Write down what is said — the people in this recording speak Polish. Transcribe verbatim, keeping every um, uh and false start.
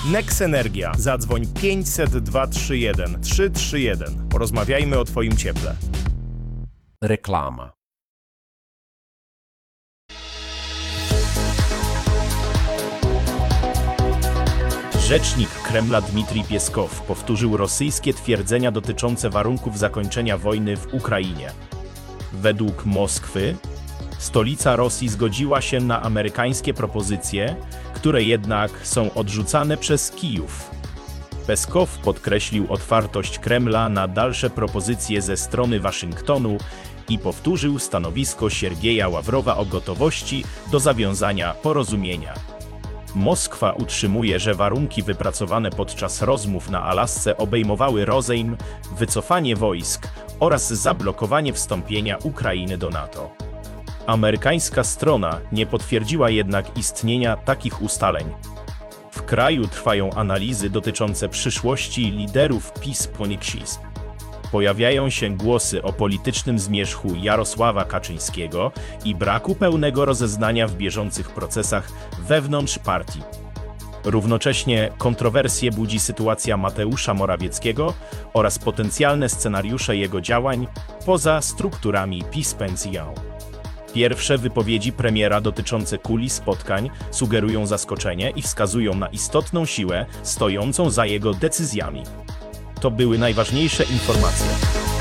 Nex Energia. Zadzwoń pięćset dwa trzy jeden trzy trzy jeden. Porozmawiajmy o Twoim cieple. Reklama. Rzecznik Kremla Dmitrij Pieskow powtórzył rosyjskie twierdzenia dotyczące warunków zakończenia wojny w Ukrainie. Według Moskwy stolica Rosji zgodziła się na amerykańskie propozycje, które jednak są odrzucane przez Kijów. Pieskow podkreślił otwartość Kremla na dalsze propozycje ze strony Waszyngtonu i powtórzył stanowisko Siergieja Ławrowa o gotowości do zawiązania porozumienia. Moskwa utrzymuje, że warunki wypracowane podczas rozmów na Alasce obejmowały rozejm, wycofanie wojsk oraz zablokowanie wstąpienia Ukrainy do NATO. Amerykańska strona nie potwierdziła jednak istnienia takich ustaleń. W kraju trwają analizy dotyczące przyszłości liderów PiS Ponieksis. Pojawiają się głosy o politycznym zmierzchu Jarosława Kaczyńskiego i braku pełnego rozeznania w bieżących procesach wewnątrz partii. Równocześnie kontrowersje budzi sytuacja Mateusza Morawieckiego oraz potencjalne scenariusze jego działań poza strukturami PiS-Pensją. Pierwsze wypowiedzi premiera dotyczące kulis spotkań sugerują zaskoczenie i wskazują na istotną siłę stojącą za jego decyzjami. To były najważniejsze informacje.